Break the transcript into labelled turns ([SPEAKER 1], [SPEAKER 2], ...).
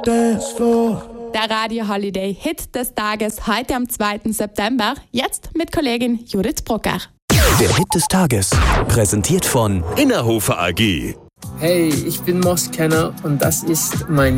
[SPEAKER 1] dance floor.
[SPEAKER 2] Der Radio Holiday Hit des Tages heute am 2. September. Jetzt mit Kollegin Judith Brucker.
[SPEAKER 3] Der Hit des Tages, präsentiert von Innerhofer AG.
[SPEAKER 4] Hey, ich bin Moskenner und das ist mein